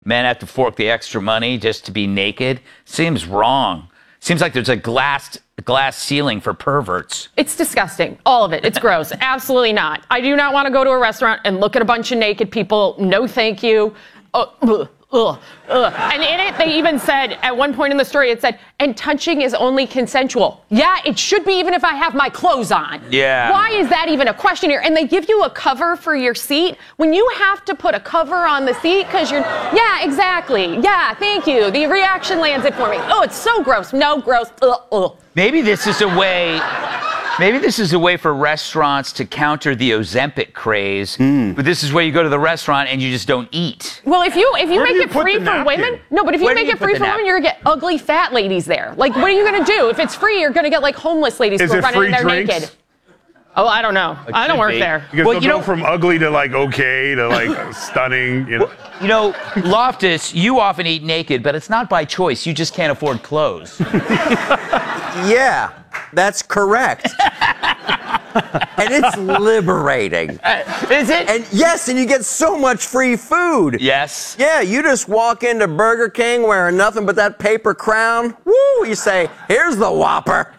Men have to fork the extra money just to be naked. Seems wrong. Seems like there's a glass ceiling for perverts. It's disgusting. All of it. It's gross. Absolutely not. I do not want to go to a restaurant and look at a bunch of naked people. No, thank you. And in it, they even said, at one point in the story, it said, and touching is only consensual. Yeah, it should be even if I have my clothes on. Yeah. Why is that even a question here? And they give you a cover for your seat. When you have to put a cover on the seat because you're, yeah, exactly. Yeah, thank you. The reaction lands it for me. Oh, it's so gross. No, gross. Maybe this is a way for restaurants to counter the Ozempic craze. But this is where you go to the restaurant and you just don't eat. Well, if you make it free for women, no, but if you make it free for women, you're gonna get ugly fat ladies there. Like, what are you gonna do? If it's free, you're gonna get like homeless ladies who are running in there naked. Oh, I don't know. I don't work there. Because they'll go from ugly to like okay to like stunning. You know. You know, Loftus, you often eat naked, but it's not by choice. You just can't afford clothes. Yeah, that's correct. And it's liberating. Is it? And yes, and you get so much free food. Yes. Yeah, you just walk into Burger King wearing nothing but that paper crown. Woo, you say, here's the Whopper.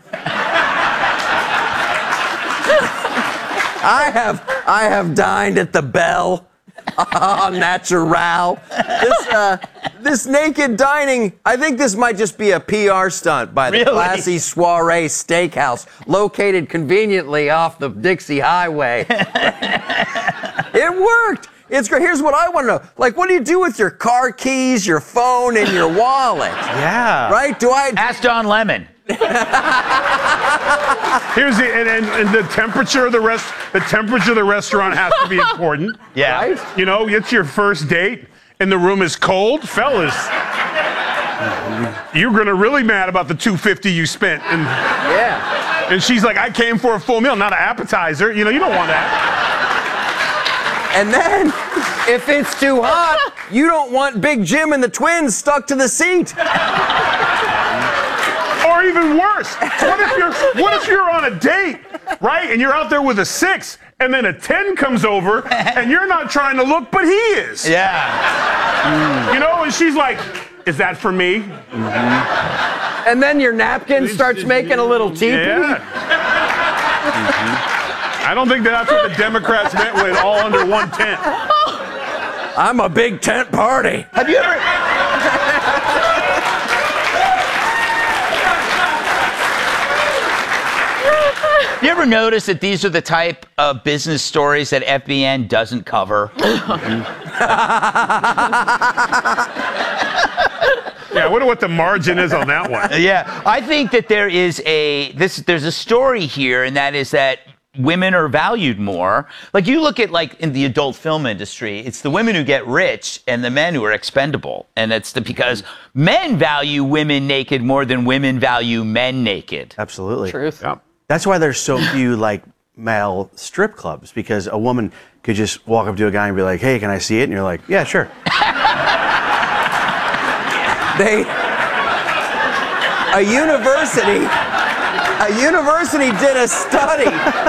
I have dined at the Bell. Natural. This naked dining, I think this might just be a PR stunt by the Classy Soiree Steakhouse, located conveniently off the Dixie Highway. It worked. It's great. Here's what I want to know. Like, what do you do with your car keys, your phone, and your wallet? Yeah. Right? Ask Don Lemon. Here's and the temperature of the restaurant has to be important. Yeah. Right? You know, it's your first date and the room is cold, fellas. You're gonna really mad about the $250 you spent. And she's like, I came for a full meal, not an appetizer. You know, you don't want that. And then, if it's too hot, you don't want Big Jim and the twins stuck to the seat. Or even worse, what if you're on a date, right? And you're out there with a 6, and then a 10 comes over, and you're not trying to look, but he is. Yeah. You know, and she's like, is that for me? Mm-hmm. And then your napkin starts making a little teepee. Yeah. I don't think that's what the Democrats meant with all under one tent. I'm a big tent party. Have you ever... You ever notice that these are the type of business stories that FBN doesn't cover? Yeah, I wonder what the margin is on that one. Yeah, I think that there's a story here, and that is that women are valued more. Like, you look at, like, in the adult film industry, it's the women who get rich and the men who are expendable. And it's because men value women naked more than women value men naked. Absolutely. Truth. Yeah. That's why there's so few, like, male strip clubs, because a woman could just walk up to a guy and be like, hey, can I see it? And you're like, yeah, sure. A university did a study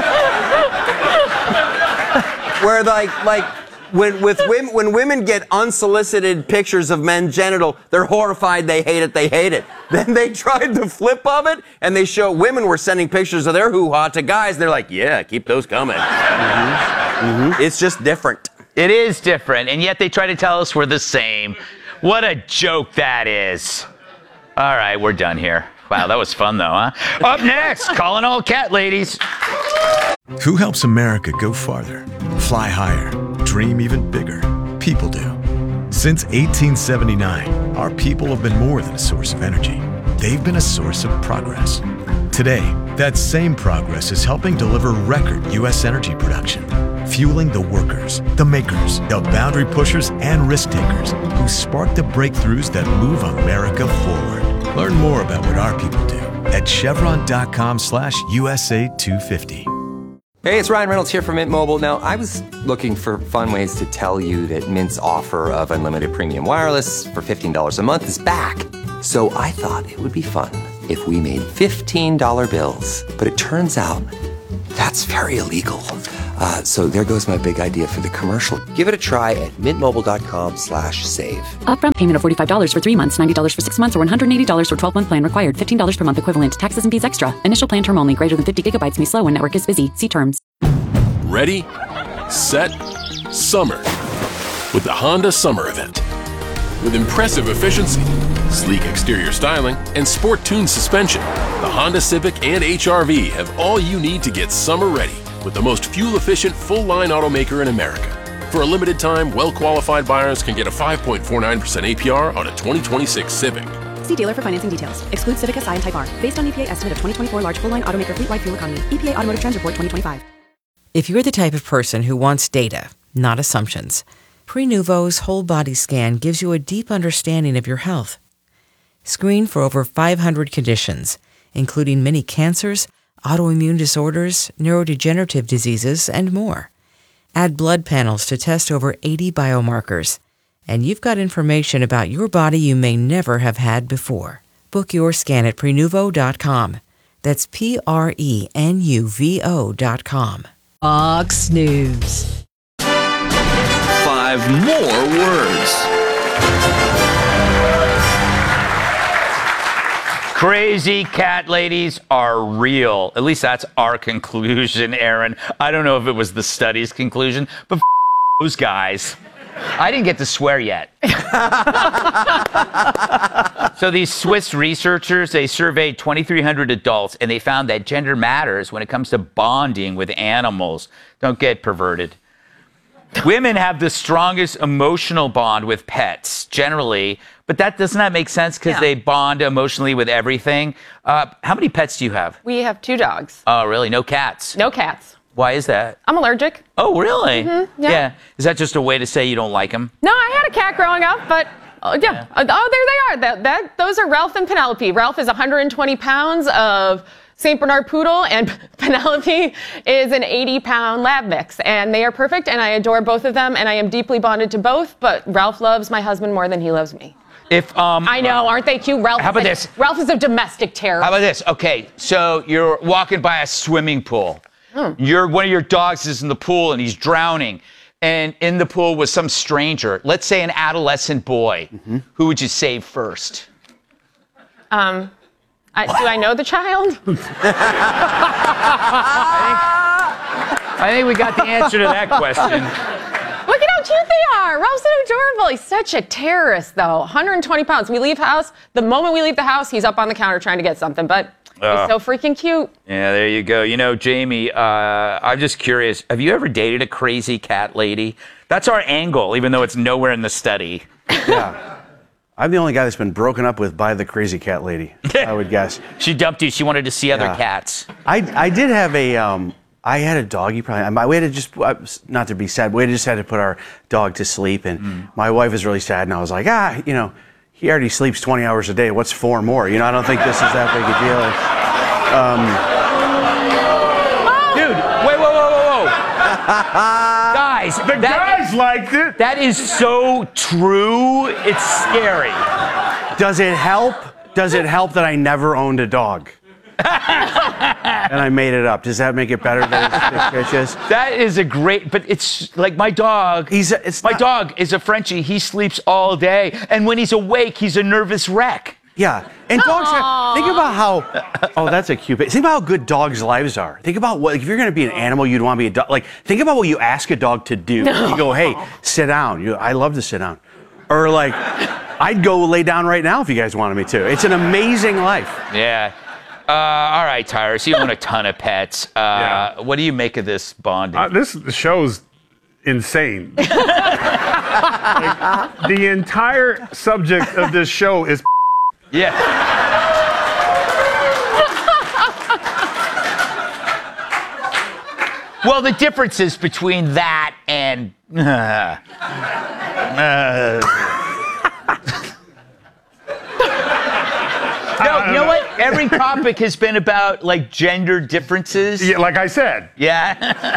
where when women get unsolicited pictures of men's genital, they're horrified, they hate it. Then they tried the flip of it, and they show women were sending pictures of their hoo-ha to guys. They're like, yeah, keep those coming. Mm-hmm. Mm-hmm. It's just different. It is different, and yet they try to tell us we're the same. What a joke that is. All right, we're done here. Wow, that was fun, though, huh? Up next, calling all cat ladies. Who helps America go farther, fly higher, dream even bigger? People do. Since 1879, our people have been more than a source of energy. They've been a source of progress. Today, that same progress is helping deliver record U.S. energy production, fueling the workers, the makers, the boundary pushers, and risk takers who spark the breakthroughs that move America forward. Learn more about what our people do at chevron.com/USA250. Hey, it's Ryan Reynolds here from Mint Mobile. Now, I was looking for fun ways to tell you that Mint's offer of unlimited premium wireless for $15 a month is back. So I thought it would be fun if we made $15 bills. But it turns out that's very illegal. So there goes my big idea for the commercial. Give it a try at mintmobile.com/save. Upfront payment of $45 for 3 months, $90 for 6 months, or $180 for 12-month plan required. $15 per month equivalent. Taxes and fees extra. Initial plan term only. Greater than 50 gigabytes may slow when network is busy. See terms. Ready, set, summer with the Honda Summer Event. With impressive efficiency, sleek exterior styling, and sport-tuned suspension, the Honda Civic and HR-V have all you need to get summer ready with the most fuel-efficient full-line automaker in America. For a limited time, well-qualified buyers can get a 5.49% APR on a 2026 Civic. See dealer for financing details. Excludes Civic Si and Type R. Based on EPA estimate of 2024 large full-line automaker fleet-wide fuel economy. EPA Automotive Trends Report 2025. If you're the type of person who wants data, not assumptions, Prenuvo's whole body scan gives you a deep understanding of your health. Screen for over 500 conditions, including many cancers, autoimmune disorders, neurodegenerative diseases, and more. Add blood panels to test over 80 biomarkers, and you've got information about your body you may never have had before. Book your scan at Prenuvo.com. That's Prenuvo.com. Fox News. 5 more words. Crazy cat ladies are real. At least that's our conclusion, Aaron. I don't know if it was the study's conclusion, but those guys. I didn't get to swear yet. So these Swiss researchers, they surveyed 2,300 adults, and they found that gender matters when it comes to bonding with animals. Don't get perverted. Women have the strongest emotional bond with pets, generally, but that does not make sense because they bond emotionally with everything. How many pets do you have? We have 2 dogs. Oh, really? No cats? No cats. Why is that? I'm allergic. Oh, really? Mm-hmm, yeah. Is that just a way to say you don't like them? No, I had a cat growing up, but yeah. Oh, there they are. Those are Ralph and Penelope. Ralph is 120 pounds of St. Bernard Poodle, and Penelope is an 80-pound lab mix. And they are perfect, and I adore both of them, and I am deeply bonded to both, but Ralph loves my husband more than he loves me. I know, aren't they cute? Ralph. How about this? Ralph is a domestic terror. How about this? Okay, so you're walking by a swimming pool. One of your dogs is in the pool and he's drowning, and in the pool was some stranger, let's say an adolescent boy. Who would you save first? Do I know the child? I think we got the answer to that question. Look at how cute they are. Ralph's so adorable. He's such a terrorist, though. 120 pounds. We leave house. The moment we leave the house, he's up on the counter trying to get something, but he's so freaking cute. Yeah, there you go. You know, Jamie, I'm just curious. Have you ever dated a crazy cat lady? That's our angle, even though it's nowhere in the study. Yeah. I'm the only guy that's been broken up with by the crazy cat lady, I would guess. She dumped you. She wanted to see other cats. I did have I had a dog. We had to just, not to be sad, but we just had to put our dog to sleep. And my wife was really sad. And I was like, he already sleeps 20 hours a day. What's 4 more? I don't think this is that big a deal. Dude, wait, whoa. Guys. The guys liked it. That is so true. It's scary. Does it help? Does it help that I never owned a dog? And I made it up. Does that make it better that it's fictitious? That is a great, but it's like my dog. My dog is a Frenchie. He sleeps all day, and when he's awake, he's a nervous wreck. Yeah, and dogs think about how. Oh, that's a cute. Think about how good dogs' lives are. Think about what if you're going to be an animal, you'd want to be a dog. Like, think about what you ask a dog to do. You go, hey, sit down. I love to sit down, or like, I'd go lay down right now if you guys wanted me to. It's an amazing life. Yeah. All right, Tyrus, you own a ton of pets. What do you make of this bonding? This show's insane. Like, the entire subject of this show is Yeah. Well, the differences between that and No, you know what? Every topic has been about like gender differences. Yeah, like I said. Yeah.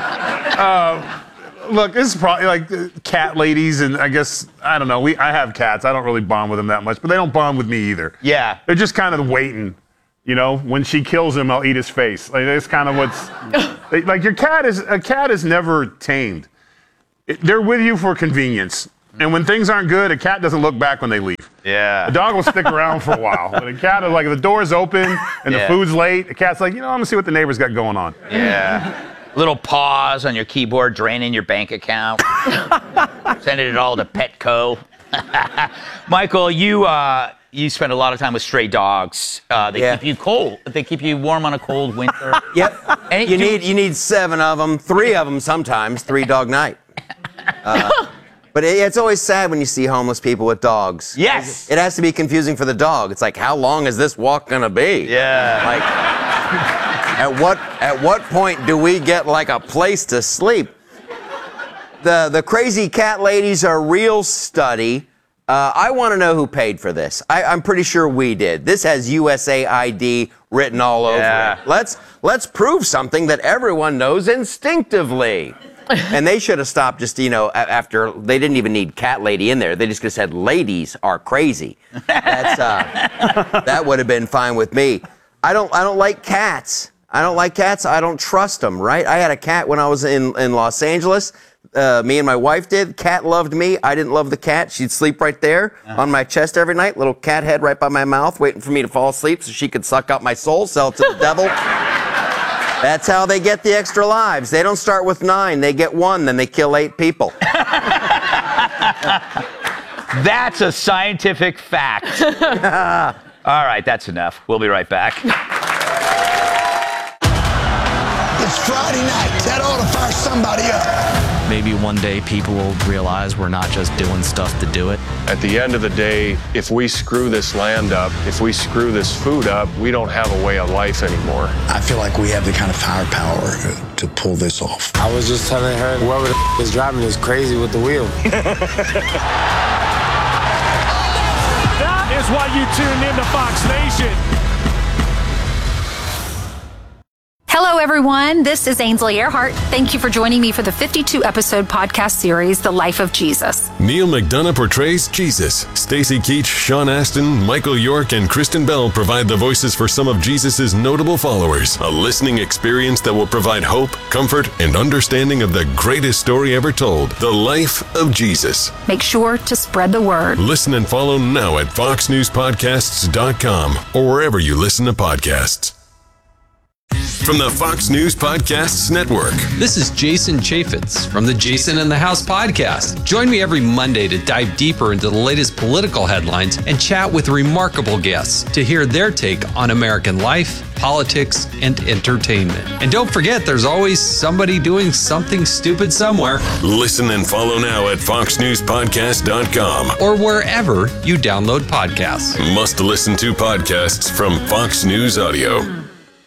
Look, this is probably like cat ladies, and I guess I don't know. I have cats. I don't really bond with them that much, but they don't bond with me either. Yeah. They're just kind of waiting When she kills him, I'll eat his face. Like, that's kind of what's like. A cat is never tamed. They're with you for convenience. And when things aren't good, a cat doesn't look back when they leave. Yeah. A dog will stick around for a while. But a cat is like, the door's open and the food's late. A cat's like, I'm going to see what the neighbor's got going on. Yeah. Little pause on your keyboard, draining your bank account. Sending it all to Petco. Michael, you spend a lot of time with stray dogs. They keep you cold. They keep you warm on a cold winter. Yep. You need 7 of them, 3 of them sometimes, 3-dog night. But it's always sad when you see homeless people with dogs. Yes. It has to be confusing for the dog. It's like, how long is this walk gonna be? Yeah. Like, at what point do we get like a place to sleep? The crazy cat ladies are a real study. I want to know who paid for this. I'm pretty sure we did. This has USAID written all over it. Let's prove something that everyone knows instinctively. And they should have stopped just, after they didn't even need cat lady in there. They just could have said, ladies are crazy. That would have been fine with me. I don't like cats. I don't trust them, right? I had a cat when I was in Los Angeles. Me and my wife did. Cat loved me. I didn't love the cat. She'd sleep right there on my chest every night. Little cat head right by my mouth, waiting for me to fall asleep so she could suck out my soul, sell it to the devil. That's how they get the extra lives. They don't start with 9. They get 1, then they kill 8 people. That's a scientific fact. All right, that's enough. We'll be right back. It's Friday night. That ought to fire somebody up. Maybe one day people will realize we're not just doing stuff to do it. At the end of the day, if we screw this land up, if we screw this food up, we don't have a way of life anymore. I feel like we have the kind of firepower to pull this off. I was just telling her, whoever the is driving is crazy with the wheel. That is why you tuned into Fox Nation. Hello, everyone. This is Ainsley Earhart. Thank you for joining me for the 52-episode podcast series, The Life of Jesus. Neil McDonough portrays Jesus. Stacy Keach, Sean Astin, Michael York, and Kristen Bell provide the voices for some of Jesus' notable followers. A listening experience that will provide hope, comfort, and understanding of the greatest story ever told, The Life of Jesus. Make sure to spread the word. Listen and follow now at foxnewspodcasts.com or wherever you listen to podcasts. From the Fox News Podcasts Network. This is Jason Chaffetz from the Jason in the House podcast. Join me every Monday to dive deeper into the latest political headlines and chat with remarkable guests to hear their take on American life, politics, and entertainment. And don't forget, there's always somebody doing something stupid somewhere. Listen and follow now at foxnewspodcast.com or wherever you download podcasts. Must listen to podcasts from Fox News Audio.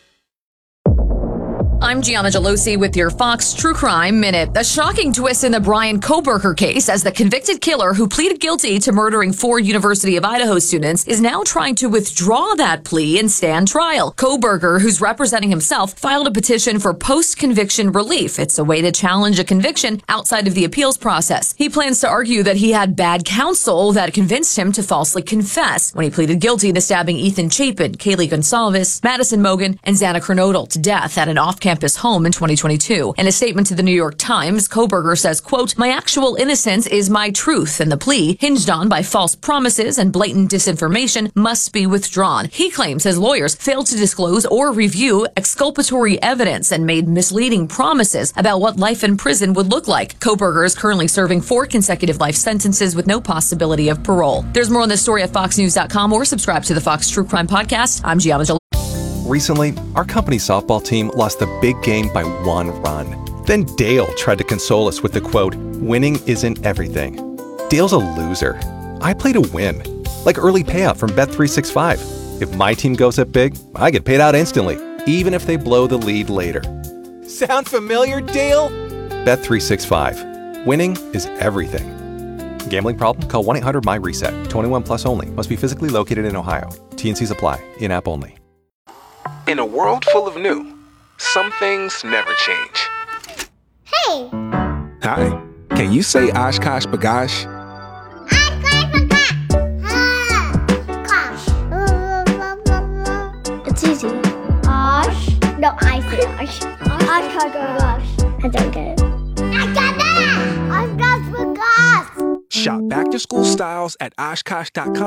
I'm Gianna Gelosi with your Fox True Crime Minute. A shocking twist in the Bryan Kohberger case as the convicted killer who pleaded guilty to murdering 4 University of Idaho students is now trying to withdraw that plea and stand trial. Kohberger, who's representing himself, filed a petition for post-conviction relief. It's a way to challenge a conviction outside of the appeals process. He plans to argue that he had bad counsel that convinced him to falsely confess when he pleaded guilty to stabbing Ethan Chapin, Kaylee Gonsalves, Madison Mogen, and Xana Kernodle to death at an off-campus home in 2022. In a statement to the New York Times, Kohberger says, quote, "My actual innocence is my truth, and the plea, hinged on by false promises and blatant disinformation, must be withdrawn." He claims his lawyers failed to disclose or review exculpatory evidence and made misleading promises about what life in prison would look like. Kohberger is currently serving 4 consecutive life sentences with no possibility of parole. There's more on this story at foxnews.com or subscribe to the Fox True Crime Podcast. I'm Gianna Gelosi. Recently, our company's softball team lost the big game by 1 run. Then Dale tried to console us with the quote, "Winning isn't everything." Dale's a loser. I play to win, like early payout from Bet365. If my team goes up big, I get paid out instantly, even if they blow the lead later. Sound familiar, Dale? Bet365. Winning is everything. Gambling problem? Call 1-800-MY-RESET. 21 plus only. Must be physically located in Ohio. T&Cs apply. In-app only. In a world full of new, some things never change. Hey! Hi. Can you say Oshkosh Bagosh? It's easy Oshkosh. Oshkosh. I don't get it. I got that! Oshkosh for gosh! Shop back-to-school styles at Oshkosh.com.